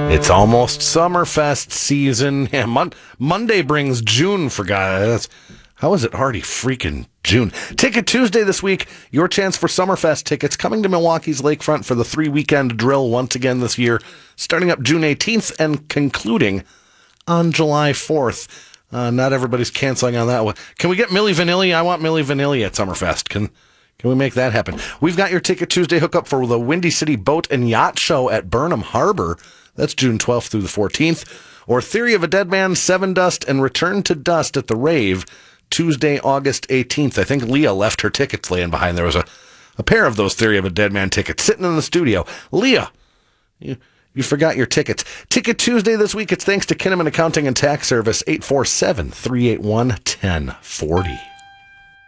It's almost Summerfest season. Yeah, Monday brings June, for guys. How is it already freaking June? Ticket Tuesday this week, your chance for Summerfest tickets coming to Milwaukee's Lakefront for the 3-weekend drill once again this year, starting up June 18th and concluding on July 4th. Not everybody's canceling on that one. Can we get Milli Vanilli? I want Milli Vanilli at Summerfest. Can we make that happen? We've got your Ticket Tuesday hookup for the Windy City Boat and Yacht Show at Burnham Harbor. That's June 12th through the 14th. Or Theory of a Dead Man, Seven Dust, and Return to Dust at the Rave, Tuesday, August 18th. I think Leah left her tickets laying behind. There was a pair of those Theory of a Dead Man tickets sitting in the studio. Leah, you forgot your tickets. Ticket Tuesday this week, it's thanks to Kinnaman Accounting and Tax Service, 847-381-1040.